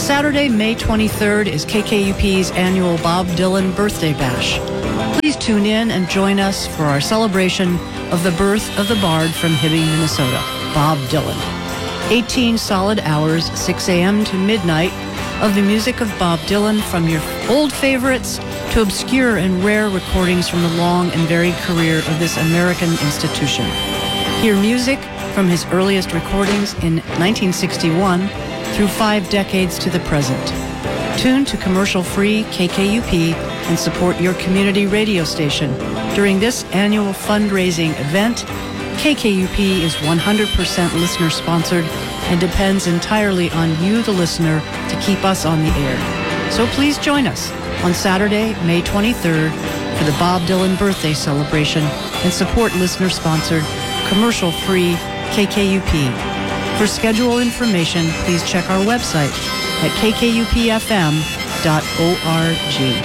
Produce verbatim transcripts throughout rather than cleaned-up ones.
Saturday, May twenty-third is K K U P's annual Bob Dylan Birthday Bash. Please tune in and join us for our celebration of the birth of the bard from Hibbing, Minnesota, Bob Dylan. eighteen solid hours, six a.m. to midnight, of the music of Bob Dylan, from your old favorites to obscure and rare recordings from the long and varied career of this American institution. Hear music from his earliest recordings in nineteen sixty-one through five decades to the present. Tune to commercial-free K K U P and support your community radio station. During this annual fundraising event, K K U P is one hundred percent listener-sponsored and depends entirely on you, the listener, to keep us on the air. So please join us on Saturday, May twenty-third, for the Bob Dylan birthday celebration and support listener-sponsored, commercial-free K K U P. For schedule information, please check our website at k k u p f m dot org.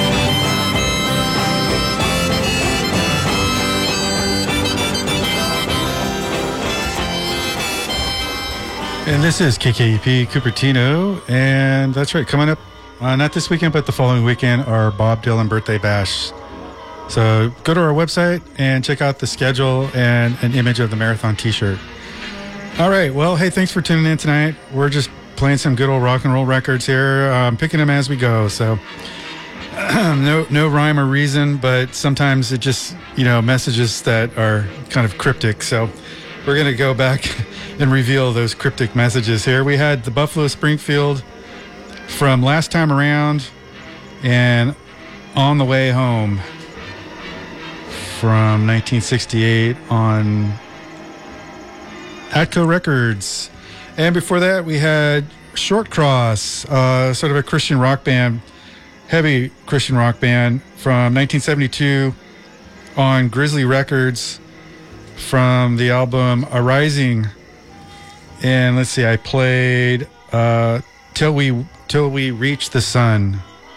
And this is K K U P Cupertino, and that's right, coming up, uh, not this weekend, but the following weekend, our Bob Dylan Birthday Bash. So go to our website and check out the schedule and an image of the marathon t-shirt. All right, well, hey, thanks for tuning in tonight. We're just playing some good old rock and roll records here, um, picking them as we go, so no no rhyme or reason, but sometimes it just, you know, messages that are kind of cryptic, so we're going to go back and reveal those cryptic messages here. We had the Buffalo Springfield from Last Time Around and On the Way Home from nineteen sixty-eight on Atco Records. And before that, we had Short Cross, uh, sort of a Christian rock band, heavy Christian rock band from nineteen seventy-two on Grizzly Records from the album Arising. And let's see, I played uh, Till We Till We Reach the Sun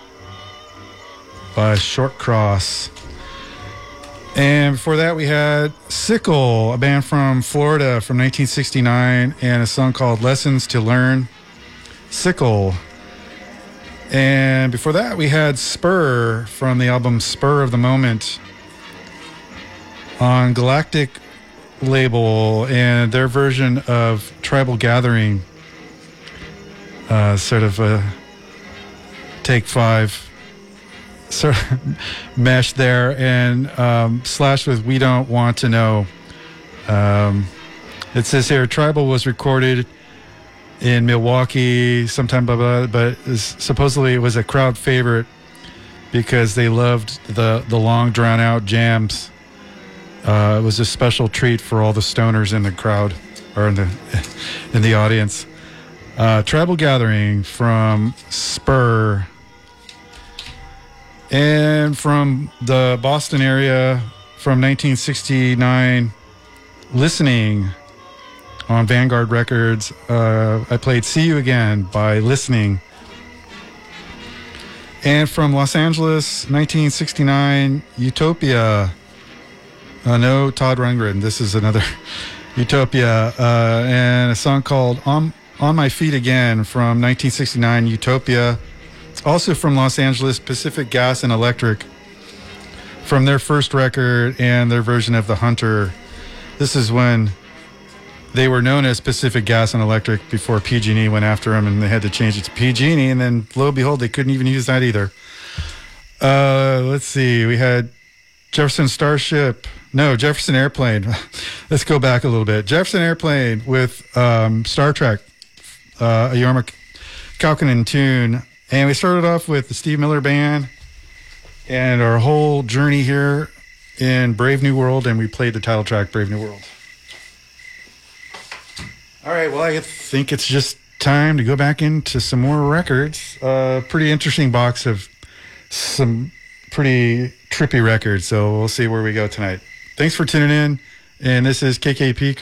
by Short Cross. And before that, we had Sickle, a band from Florida from nineteen sixty-nine, and a song called Lessons to Learn. Sickle. And before that, we had Spur from the album Spur of the Moment on Galactic label, and their version of Tribal Gathering, uh, sort of a take five sort of mesh there, and um, slash with We Don't Want to Know. Um, it says here, Tribal was recorded in Milwaukee sometime, blah, blah, but is, supposedly it was a crowd favorite because they loved the, the long drawn-out jams. Uh, it was a special treat for all the stoners in the crowd, or in the in the audience. Uh, Tribal Gathering from Spur. And from the Boston area from nineteen sixty-nine, Listening on Vanguard Records. Uh, I played See You Again by Listening. And from Los Angeles, nineteen sixty-nine, Utopia. Uh, no, Todd Rundgren. This is another Utopia. Uh, and a song called On, On My Feet Again from nineteen sixty-nine, Utopia. It's also from Los Angeles, Pacific Gas and Electric, from their first record and their version of The Hunter. This is when they were known as Pacific Gas and Electric before P G and E went after them, and they had to change it to P G and E, and then lo and behold, they couldn't even use that either. Uh, let's see. We had Jefferson Starship. No, Jefferson Airplane. Let's go back a little bit. Jefferson Airplane with um, Star Trek, uh, a Jorma Kaukonen tune. And we started off with the Steve Miller Band and our whole journey here in Brave New World, and we played the title track, Brave New World. All right, well, I think it's just time to go back into some more records. Uh, pretty interesting box of some pretty trippy records, so we'll see where we go tonight. Thanks for tuning in, and this is K K P